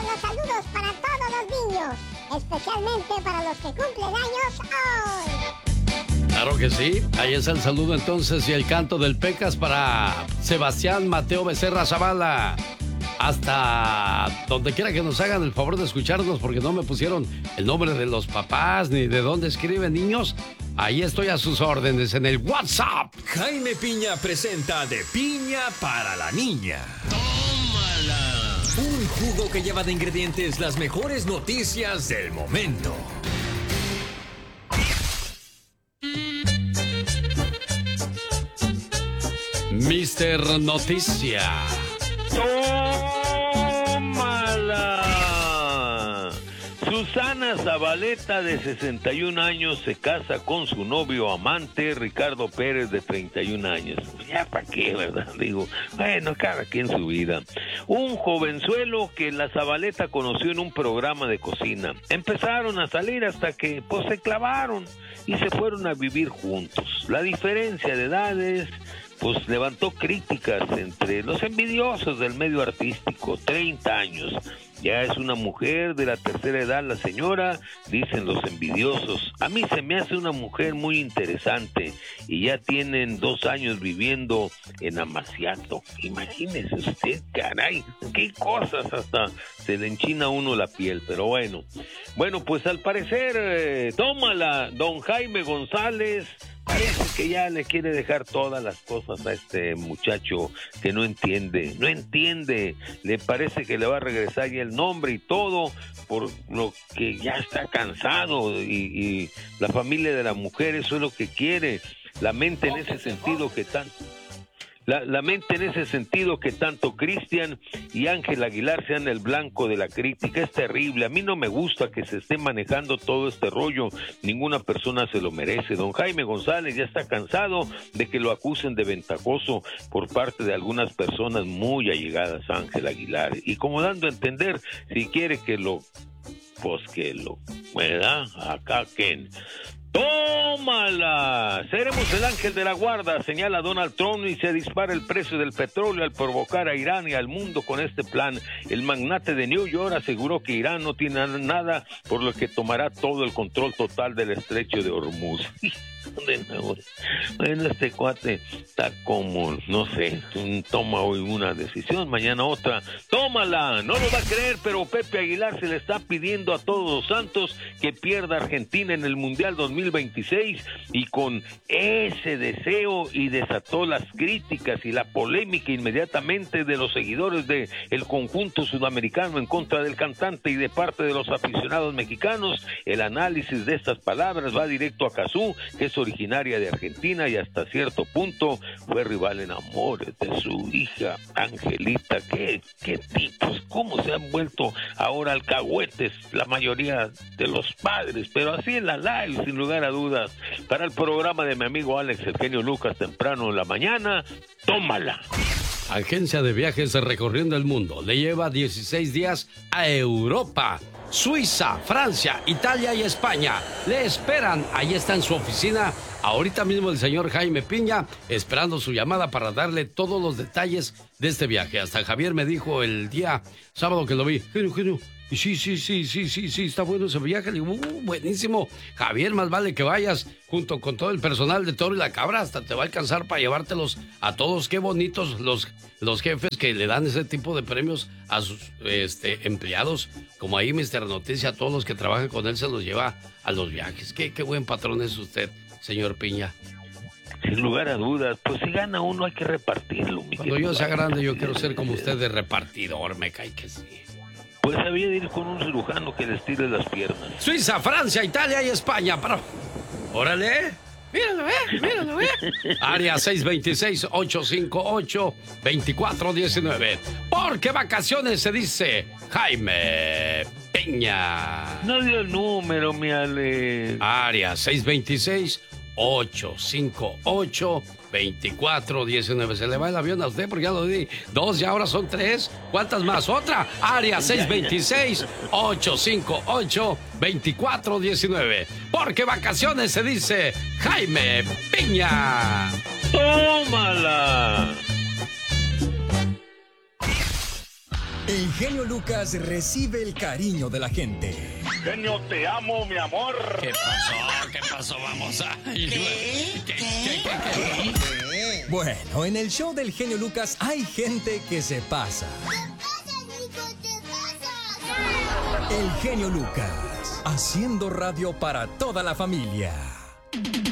los saludos para todos los niños, especialmente para los que cumplen años hoy. Claro que sí. Ahí es el saludo entonces y el canto del Pecas para Sebastián Mateo Becerra Zavala. Hasta donde quiera que nos hagan el favor de escucharnos, porque no me pusieron el nombre de los papás ni de dónde escriben, niños. Ahí estoy a sus órdenes en el WhatsApp. Jaime Piña presenta De Piña para la Niña. ¡Tómala! Un jugo que lleva de ingredientes las mejores noticias del momento. Mister Noticia. ¡Tómala! Susana Zabaleta, de 61 años, se casa con su novio amante, Ricardo Pérez, de 31 años. Ya para qué, ¿verdad? Digo, bueno, cada quien su vida. Un jovenzuelo que la Zabaleta conoció en un programa de cocina. Empezaron a salir hasta que, pues, se clavaron y se fueron a vivir juntos. La diferencia de edades, pues, levantó críticas entre los envidiosos del medio artístico. 30 años. Ya es una mujer de la tercera edad la señora, dicen los envidiosos. A mí se me hace una mujer muy interesante y ya tienen 2 años viviendo en Amaciato. Imagínese usted, caray, qué cosas, hasta se le enchina a uno la piel, pero bueno. Bueno, pues al parecer, tómala, don Jaime González. Parece que ya le quiere dejar todas las cosas a este muchacho que no entiende, le parece que le va a regresar ya el nombre y todo, por lo que ya está cansado y la familia de la mujer, eso es lo que quiere, la mente en ese sentido que tanto... La mente en ese sentido que tanto Cristian y Ángel Aguilar sean el blanco de la crítica es terrible. A mí no me gusta que se esté manejando todo este rollo. Ninguna persona se lo merece. Don Jaime González ya está cansado de que lo acusen de ventajoso por parte de algunas personas muy allegadas a Ángel Aguilar. Y como dando a entender, si quiere que lo... pues que lo... ¿verdad? Acá Ken... ¡Tómala! Seremos el ángel de la guarda, señala Donald Trump, y se dispara el precio del petróleo al provocar a Irán y al mundo con este plan. El magnate de New York aseguró que Irán no tiene nada, por lo que tomará todo el control total del estrecho de Hormuz. Bueno, este cuate está como, no sé, toma hoy una decisión, mañana otra. ¡Tómala! No lo va a creer, pero Pepe Aguilar se le está pidiendo a todos los santos que pierda Argentina en el Mundial 2026, y con ese deseo y desató las críticas y la polémica inmediatamente de los seguidores de el conjunto sudamericano en contra del cantante y de parte de los aficionados mexicanos. El análisis de estas palabras va directo a Cazú, que es originaria de Argentina y hasta cierto punto fue rival en amores de su hija Angelita. ¿Qué tipos? ¿Cómo se han vuelto ahora alcahuetes la mayoría de los padres? Pero así en la live, sin lugar a dudas. Para el programa de mi amigo Alex el genio Lucas, temprano en la mañana, tómala. Agencia de viajes recorriendo el mundo. Le lleva 16 días a Europa, Suiza, Francia, Italia y España. Le esperan. Ahí está en su oficina ahorita mismo el señor Jaime Piña, esperando su llamada para darle todos los detalles de este viaje. Hasta Javier me dijo el día sábado que lo vi: genio, y sí, está bueno ese viaje. Le digo, buenísimo. Javier, más vale que vayas junto con todo el personal de Toro y la Cabra, hasta te va a alcanzar para llevártelos a todos. Qué bonitos los jefes que le dan ese tipo de premios a sus empleados, como ahí Mr. Noticia, a todos los que trabajan con él se los lleva a los viajes. Qué buen patrón es usted, señor Piña. Sin lugar a dudas, pues si gana uno hay que repartirlo. Cuando yo sea grande yo quiero ser como usted, de repartidor, me cae que sí. Pues había de ir con un cirujano que les tire las piernas. Suiza, Francia, Italia y España. ¡Órale! Míralo, Área 626-858-2419. Porque vacaciones se dice Jaime Piña. No dio el número, mi Ale. Área 626-858-2419. Se le va el avión a usted porque ya lo di 2 y ahora son 3. ¿Cuántas más? Otra. Área 626-858-2419. Porque vacaciones se dice Jaime Piña. ¡Tómala! El genio Lucas recibe el cariño de la gente. Genio, te amo, mi amor. ¿Qué pasó? ¿Qué pasó? Vamos a... ¿Qué? Bueno, en el show del genio Lucas hay gente que se pasa. El genio Lucas, haciendo radio para toda la familia.